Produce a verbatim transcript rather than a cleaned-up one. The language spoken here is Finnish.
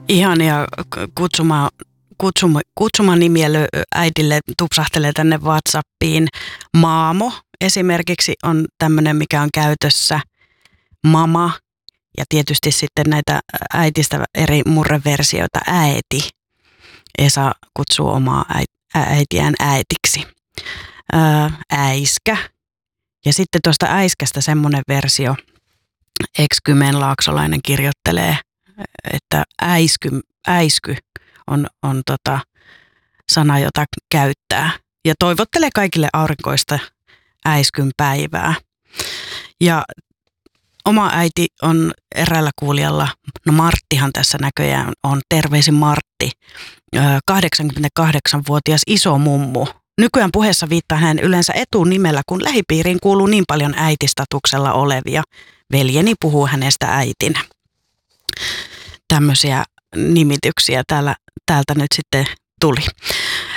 Ihania kutsuma, kutsuma, kutsumanimiä äidille tupsahtelee tänne WhatsAppiin. Maamo esimerkiksi on tämmöinen, mikä on käytössä. Mama ja tietysti sitten näitä äitistä eri murreversioita. Äiti. Esa kutsuu omaa äitiään äitiksi. Äiskä. Ja sitten tuosta äiskästä semmoinen versio. Ex-Kymen Laaksolainen kirjoittelee, että äisky, äisky on, on tota sana, jota käyttää. Ja toivottelee kaikille aurinkoista äiskyn päivää. Ja oma äiti on eräällä kuulijalla, no Marttihan tässä näköjään on, terveisin Martti, kahdeksankymmentäkahdeksanvuotias iso mummu. Nykyään puheessa viittaa hän yleensä etunimellä, kun lähipiiriin kuuluu niin paljon äitistatuksella olevia. Veljeni puhuu hänestä äitinä. Tämmöisiä nimityksiä täällä, täältä nyt sitten tuli.